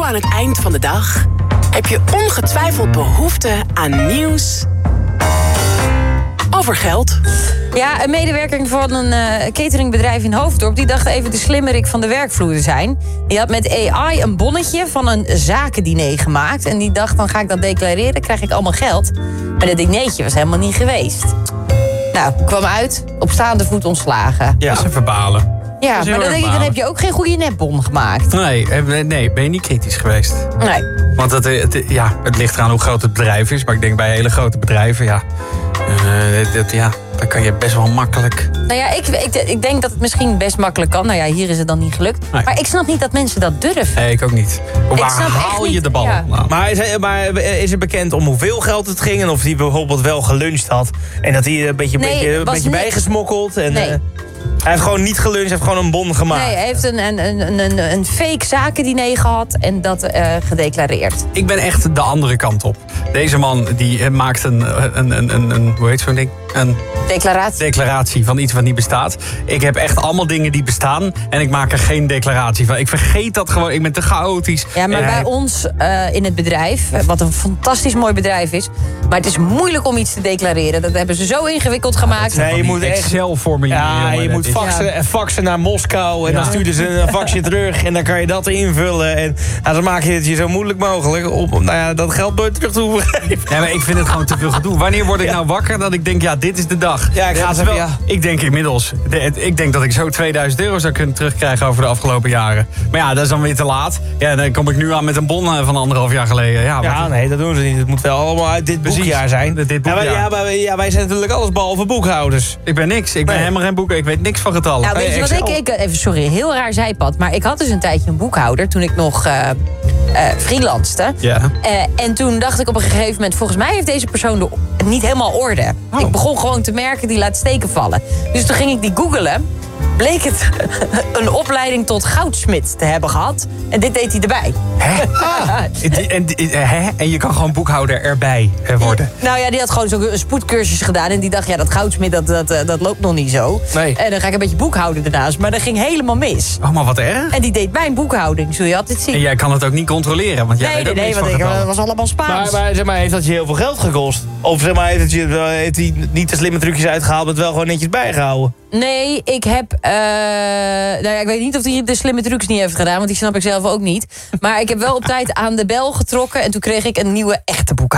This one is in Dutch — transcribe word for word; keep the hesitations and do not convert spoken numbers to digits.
aan het eind van de dag heb je ongetwijfeld behoefte aan nieuws over geld. Ja, een medewerker van een uh, cateringbedrijf in Hoofddorp... die dacht even de slimmerik van de werkvloer te zijn. Die had met A I een bonnetje van een zakendiner gemaakt. En die dacht, dan ga ik dat declareren, krijg ik allemaal geld. Maar dat dinertje was helemaal niet geweest. Nou, kwam uit, op staande voet ontslagen. Ja, dat is even balen. Ja, maar dan denk ik, dan heb je ook geen goede nepbon gemaakt. Nee, nee, ben je niet kritisch geweest. Nee. Want het, het, ja, het ligt eraan hoe groot het bedrijf is. Maar ik denk bij hele grote bedrijven, ja... Uh, dat, ja, dan kan je best wel makkelijk... Nou ja, ik, ik, ik denk dat het misschien best makkelijk kan. Nou ja, hier is het dan niet gelukt. Nee. Maar ik snap niet dat mensen dat durven. Nee, ik ook niet. Waar haal je niet, de bal ja. aan? Maar is, maar is het bekend om hoeveel geld het ging? En of hij bijvoorbeeld wel geluncht had? En dat hij een beetje, nee, beetje, een beetje bijgesmokkeld? En, nee. uh, hij heeft gewoon niet geluncht, hij heeft gewoon een bon gemaakt. Nee, hij heeft een, een, een, een, een fake zakendiner gehad en dat uh, gedeclareerd. Ik ben echt de andere kant op. Deze man die maakt een, een, een, een, een hoe heet zo'n ding? Een declaratie. declaratie van iets wat niet bestaat. Ik heb echt allemaal dingen die bestaan en ik maak er geen declaratie van. Ik vergeet dat gewoon, ik ben te chaotisch. Ja, maar en bij hij... ons uh, in het bedrijf, wat een fantastisch mooi bedrijf is... maar het is moeilijk om iets te declareren. Dat hebben ze zo ingewikkeld gemaakt. Nee, je moet Excel-formulieren. Ja, je moet faxen, ja. faxen naar Moskou en ja. dan sturen ze een faxje terug en dan kan je dat invullen. En nou, dan maak je het je zo moeilijk mogelijk om nou ja, dat geld nooit terug te hoeven geven. Ja, maar ik vind het gewoon te veel gedoe. Wanneer word ik ja. nou wakker dat ik denk, ja, dit is de dag? Ja, ik ga ja, wel. Ja. Ik denk inmiddels, de, ik denk dat ik zo tweeduizend euro zou kunnen terugkrijgen over de afgelopen jaren. Maar ja, dat is dan weer te laat. Ja, dan kom ik nu aan met een bon van anderhalf jaar geleden. Ja, ja nee, dat doen ze niet. Het moet wel allemaal uit dit boekjaar zijn. Dit boekjaar. Ja, wij, ja, wij, ja, wij zijn natuurlijk alles behalve boekhouders. Ik ben niks. Ik ben nee. helemaal geen boeker. Ik weet niks van getallen. Nou, weet je wat ik, ik... Even, sorry, heel raar zijpad. Maar ik had dus een tijdje een boekhouder toen ik nog uh, uh, freelanste. Ja. Uh, en toen dacht ik op een gegeven moment... volgens mij heeft deze persoon de, niet helemaal orde. Oh. Ik begon gewoon te merken, die laat steken vallen. Dus toen ging ik die googelen. Bleek het een opleiding tot goudsmid te hebben gehad. En dit deed hij erbij. Hè? Ah. en, en, en je kan gewoon boekhouder erbij worden. Nou ja, die had gewoon zo'n spoedcursus gedaan. En die dacht, ja, dat goudsmid, dat, dat, dat loopt nog niet zo. Nee. En dan ga ik een beetje boekhouden ernaast. Maar dat ging helemaal mis. Oh, maar wat erg. En die deed mijn boekhouding, zul je altijd zien. En jij kan het ook niet controleren. Want jij nee, weet nee, ook nee, want ik, dat was allemaal Spaans. Maar, maar, zeg maar, heeft dat je heel veel geld gekost? Of zeg maar, heeft, het je, heeft hij niet de slimme trucjes uitgehaald... maar het wel gewoon netjes bijgehouden? Nee, ik heb... Uh, nou ja, ik weet niet of hij de slimme trucs niet heeft gedaan... want die snap ik zelf ook niet. Maar ik heb wel op tijd aan de bel getrokken... en toen kreeg ik een nieuwe echte boekhouder.